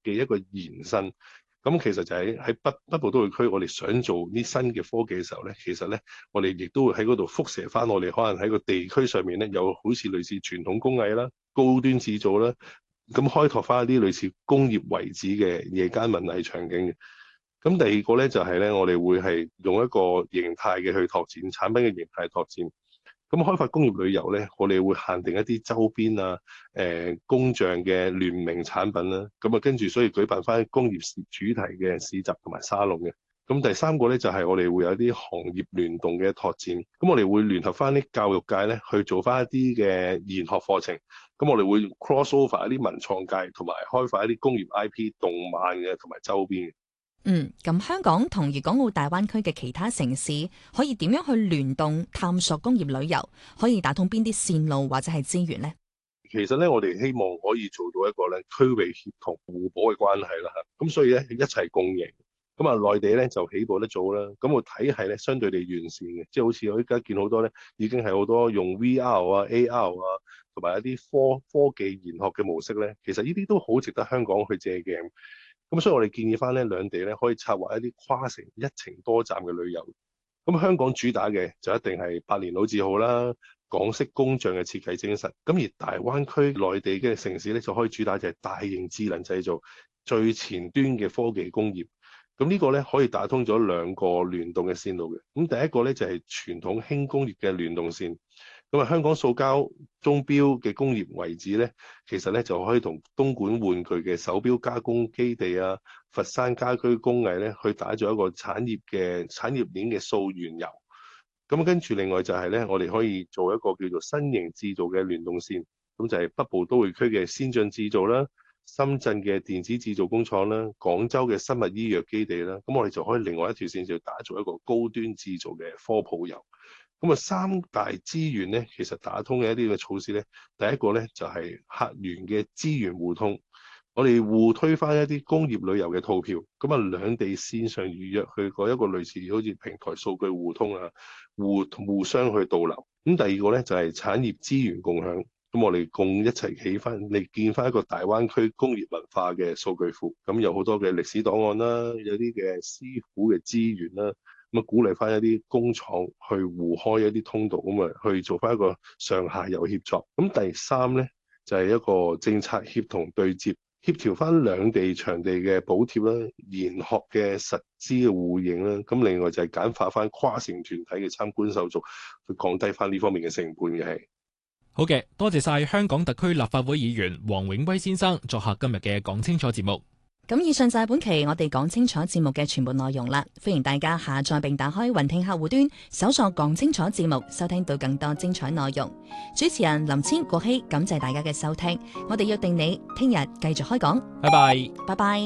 嘅一個延伸。咁其實就喺北部都會區，我哋想做啲新嘅科技嘅時候咧，其實咧我哋亦都會喺嗰度輻射翻我哋可能喺個地區上面咧，有好似類似傳統工藝啦、高端製造啦，咁開拓翻一啲類似工業遺址嘅夜間文藝場景嘅。咁第二個咧就係咧，我哋會係用一個形態嘅去拓展產品嘅形態拓展。咁開發工業旅遊咧，我哋會限定一啲周邊啊、工匠嘅聯名產品啦。咁啊，跟住所以舉辦翻工業主題嘅市集同埋沙龍嘅。咁第三個咧就係我哋會有啲行業聯動嘅拓展。咁我哋會聯合翻啲教育界咧去做翻一啲嘅研學課程。咁我哋會 cross over 一啲文創界同埋開發一啲工業 IP 動漫嘅同埋周邊嘅。 咁香港同粵港澳大灣區嘅其他城市可以點樣去聯動探索工業旅遊？可以打通邊啲線路或者係資源呢？ 其實咧，我哋希望可以做到一個咧區域協同互補嘅關係啦嚇。咁所以咧一齊共贏。咁啊，內地咧就起步得早啦。咁個體系咧相對地完善嘅，即係好似我依家見好多咧已經係好多用 VR 啊、AR 啊，同埋一啲科技研學嘅模式咧。其實呢啲都好值得香港去借鏡。咁所以我哋建議翻咧兩地咧可以策劃一啲跨城一程多站嘅旅遊。咁香港主打嘅就一定係百年老字號啦、港式工匠嘅設計精神。咁而大灣區內地嘅城市咧就可以主打就係大型智能製造、最前端嘅科技工業。咁呢個咧可以打通咗兩個聯動嘅線路嘅。咁第一個咧就係傳統輕工業嘅聯動線。咁啊，香港塑膠鐘錶嘅工業遺址咧，其實咧就可以同東莞玩具嘅手錶加工基地啊、佛山家居工藝咧，去打造一個產業鏈嘅溯源遊。咁跟住另外就係咧，我哋可以做一個叫做新型製造嘅聯動線。咁就係北部都會區嘅先進製造啦、深圳嘅電子製造工廠啦、廣州嘅生物醫藥基地啦。咁我哋就可以另外一條線就打造一個高端製造嘅科普遊。咁啊，三大資源咧，其實打通嘅一啲嘅措施咧，第一個咧就係客源嘅資源互通，我哋互推翻一啲工業旅遊嘅套票，咁啊兩地線上預約去過一個類似好似平台數據互通啊，互相去導流。咁第二個咧就係產業資源共享，咁我哋共一齊起翻嚟建翻一個大灣區工業文化嘅數據庫，咁有好多嘅歷史檔案啦，有啲嘅師傅嘅資源啦。咁啊，鼓勵翻一啲工廠去互開一啲通道，咁啊去做翻一個上下游協作。咁第三咧就係一個政策協同對接，協調翻兩地場地嘅補貼啦、研學嘅實資嘅互認啦。咁另外就係簡化翻跨城團體嘅參觀手續，去降低翻呢方面嘅成本嘅係。 好嘅，多謝晒香港特區立法會議員黃永威先生作客今日嘅講清楚節目。 咁以上就係本期我哋講清楚節目嘅全部內容啦。歡迎大家下載並打開雲聽客戶端，搜索講清楚節目，收聽到更多精彩內容。主持人林千國希，感謝大家嘅收聽。我哋約定你聽日繼續開講。 拜拜， 拜拜。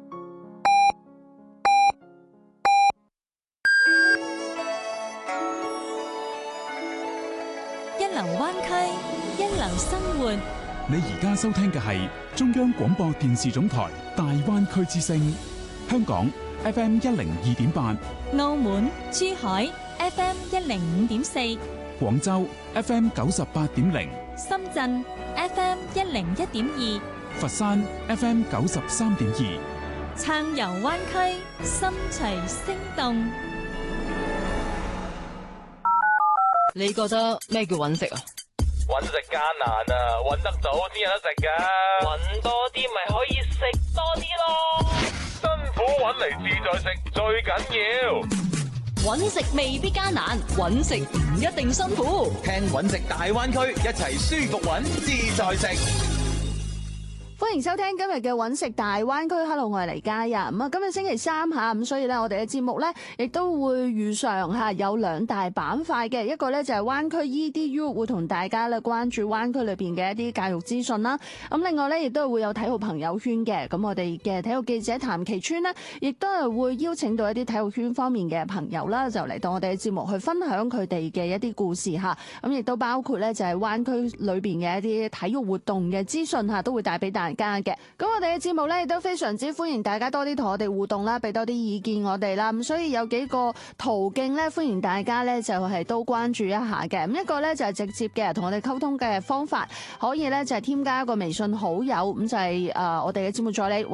一流灣區，一流生活。 你而家收聽嘅係中央廣播電視總台大灣區之聲，香港 FM 102.8， 澳門、珠海 FM 105.4， 廣州 FM 98.0， 深圳 FM 101.2， 佛山 FM 93.2， 暢遊灣區，心隨聲動。 你覺得咩叫揾食啊？ 揾食艱難啊，揾得到先有得食噶。揾多啲咪可以食多啲咯。辛苦揾嚟自在食最緊要。 揾食未必艱難，揾食唔一定辛苦。 聽揾食大灣區，一齊舒服揾自在食。 歡迎收聽今日嘅揾食大灣區。Hello， 我係黎嘉呀。咁啊，今日星期三吓，咁所以咧，我哋嘅節目咧亦都會遇上吓有兩大板塊嘅，一個咧就係灣區 EDU 會同大家咧關注灣區裏邊嘅一啲教育資訊啦。咁另外咧亦都會有體育朋友圈嘅。咁我哋嘅體育記者譚其川呢，亦都係會邀請到一啲體育圈方面嘅朋友啦，就嚟到我哋嘅節目去分享佢哋嘅一啲故事吓。咁亦都包括咧就係灣區裏邊嘅一啲體育活動嘅資訊吓，都會帶俾大家嘅。咁我哋嘅節目咧亦都非常之歡迎大家多啲同我哋互動啦，俾多啲意見我哋啦。咁所以有幾個途徑咧，歡迎大家咧就係都關注一下嘅。咁一個咧就係直接嘅同我哋溝通嘅方法，可以咧就係添加一個微信好友，咁就係我哋嘅節目助理